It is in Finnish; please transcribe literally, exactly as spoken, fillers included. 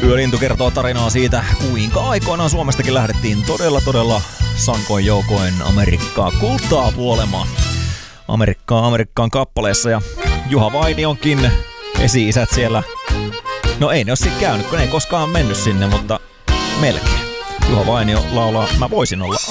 Yölintu kertoo tarinaa siitä, kuinka aikoinaan Suomestakin lähdettiin todella todella sankoin joukoin Amerikkaa kultaa vuolemaan. Amerikkaa Amerikkaan kappaleessa ja Juha Vainionkin esi-isät siellä. No ei ne ole siinä käynyt, kun ne ei koskaan mennyt sinne, mutta melkein. Juha Vainio laulaa Mä voisin olla